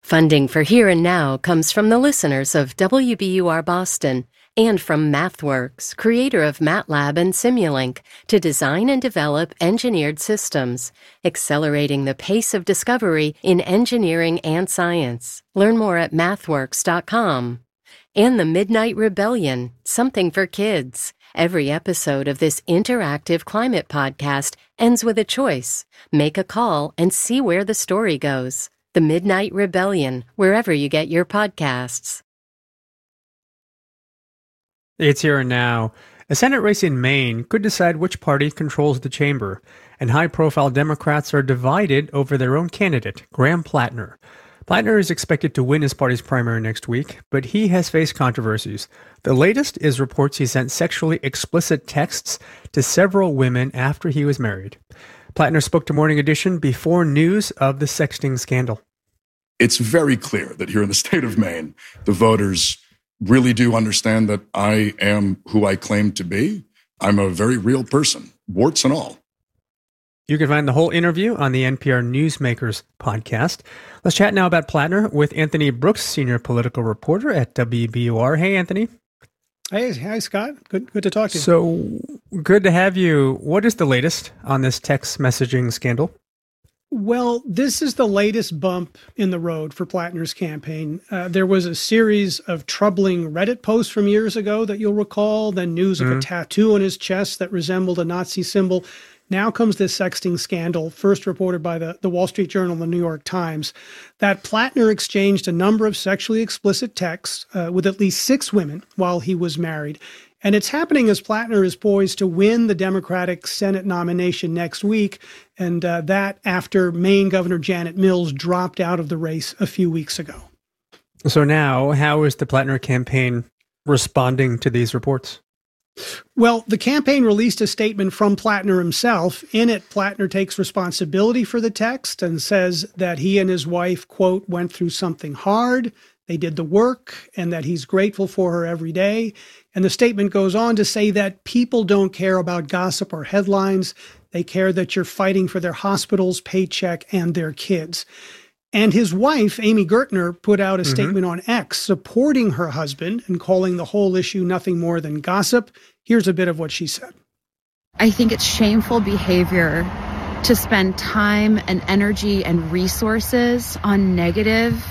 Funding for Here and Now comes from the listeners of WBUR Boston and from MathWorks, creator of MATLAB and Simulink, to design and develop engineered systems, accelerating the pace of discovery in engineering and science. Learn more at mathworks.com. And The Midnight Rebellion, something for kids. Every episode of this interactive climate podcast ends with a choice. Make a call and see where the story goes. The Midnight Rebellion, wherever you get your podcasts. It's Here and Now. A Senate race in Maine could decide which party controls the chamber, and high-profile Democrats are divided over their own candidate, Graham Plattner. Plattner is expected to win his party's primary next week, but he has faced controversies. The latest is reports he sent sexually explicit texts to several women after he was married. Plattner spoke to Morning Edition before news of the sexting scandal. It's very clear that here in the state of Maine, the voters really do understand that I am who I claim to be. I'm a very real person, warts and all. You can find the whole interview on the NPR Newsmakers podcast. Let's chat now about Plattner with Anthony Brooks, senior political reporter at WBUR. Hey, Anthony. Hey, hi, Scott. Good to talk to you. So good to have you. What is the latest on this text messaging scandal? Well, this is the latest bump in the road for Plattner's campaign. There was a series of troubling Reddit posts from years ago that you'll recall, then news of a tattoo on his chest that resembled a Nazi symbol. Now comes this sexting scandal, first reported by the Wall Street Journal and the New York Times, that Plattner exchanged a number of sexually explicit texts with at least 6 women while he was married. And it's happening as Plattner is poised to win the Democratic Senate nomination next week, and that after Maine Governor Janet Mills dropped out of the race a few weeks ago. So now, how is the Plattner campaign responding to these reports? Well, the campaign released a statement from Plattner himself. In it, Plattner takes responsibility for the text and says that he and his wife, quote, went through something hard, they did the work, and that he's grateful for her every day. And the statement goes on to say that people don't care about gossip or headlines. They care that you're fighting for their hospitals, paycheck, and their kids. And his wife, Amy Gertner, put out a statement on X supporting her husband and calling the whole issue nothing more than gossip. Here's a bit of what she said. I think it's shameful behavior to spend time and energy and resources on negative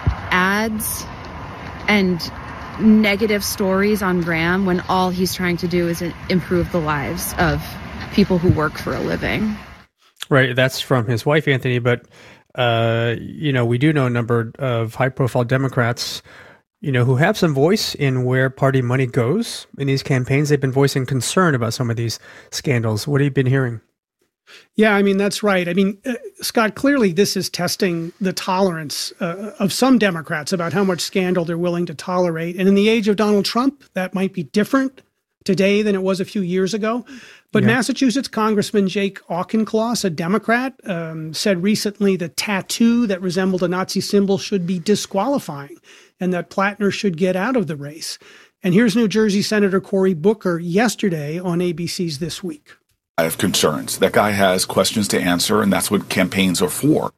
ads and negative stories on Graham when all he's trying to do is improve the lives of people who work for a living. Right. That's from his wife, Anthony. But, we do know a number of high-profile Democrats, who have some voice in where party money goes in these campaigns. They've been voicing concern about some of these scandals. What have you been hearing? Yeah, I mean, that's right. I mean, Scott, clearly this is testing the tolerance of some Democrats about how much scandal they're willing to tolerate. And in the age of Donald Trump, that might be different today than it was a few years ago. But Massachusetts Congressman Jake Auchincloss, a Democrat, said recently the tattoo that resembled a Nazi symbol should be disqualifying and that Plattner should get out of the race. And here's New Jersey Senator Cory Booker yesterday on ABC's This Week. I have concerns. That guy has questions to answer, and that's what campaigns are for.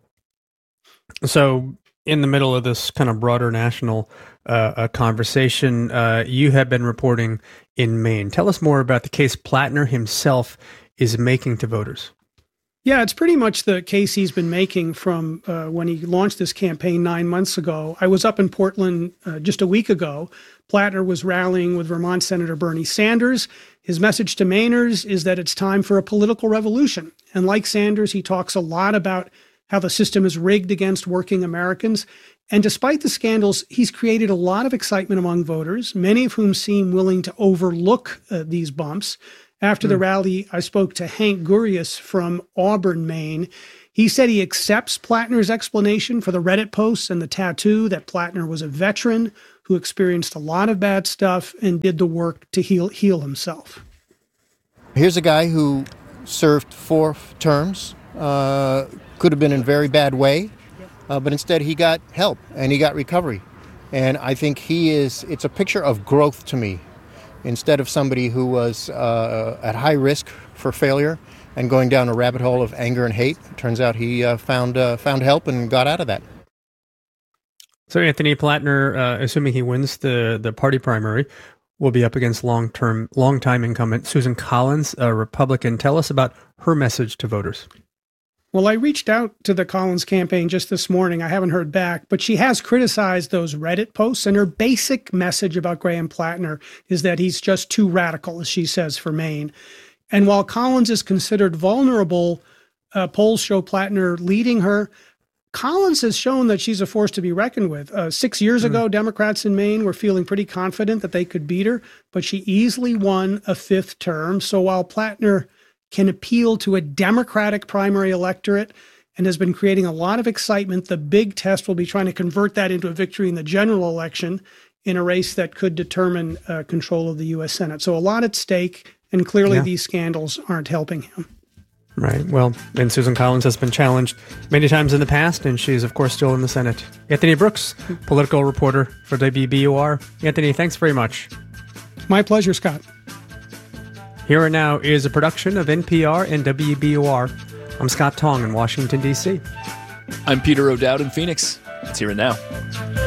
So in the middle of this kind of broader national conversation, you have been reporting in Maine. Tell us more about the case Plattner himself is making to voters. Yeah, it's pretty much the case he's been making from when he launched this campaign 9 months ago. I was up in Portland just a week ago. Plattner was rallying with Vermont Senator Bernie Sanders. His message to Mainers is that it's time for a political revolution. And like Sanders, he talks a lot about how the system is rigged against working Americans. And despite the scandals, he's created a lot of excitement among voters, many of whom seem willing to overlook these bumps. After the rally, I spoke to Hank Gurius from Auburn, Maine. He said he accepts Plattner's explanation for the Reddit posts and the tattoo, that Plattner was a veteran who experienced a lot of bad stuff and did the work to heal himself. Here's a guy who served 4 terms, could have been in a very bad way, but instead he got help and he got recovery. And I think it's a picture of growth to me. Instead of somebody who was at high risk for failure and going down a rabbit hole of anger and hate, it turns out he found help and got out of that. So Anthony Plattner, assuming he wins the party primary, will be up against longtime incumbent Susan Collins, a Republican. Tell us about her message to voters. Well, I reached out to the Collins campaign just this morning. I haven't heard back, but she has criticized those Reddit posts, and her basic message about Graham Plattner is that he's just too radical, as she says, for Maine. And while Collins is considered vulnerable, polls show Plattner leading her. Collins has shown that she's a force to be reckoned with. 6 years ago, Democrats in Maine were feeling pretty confident that they could beat her, but she easily won a fifth term. So while Plattner can appeal to a Democratic primary electorate and has been creating a lot of excitement, the big test will be trying to convert that into a victory in the general election in a race that could determine control of the U.S. Senate. So a lot at stake, and clearly these scandals aren't helping him. Right. Well, and Susan Collins has been challenged many times in the past, and she's, of course, still in the Senate. Anthony Brooks, political reporter for WBUR. Anthony, thanks very much. My pleasure, Scott. Here and Now is a production of NPR and WBUR. I'm Scott Tong in Washington, D.C. I'm Peter O'Dowd in Phoenix. It's Here and Now.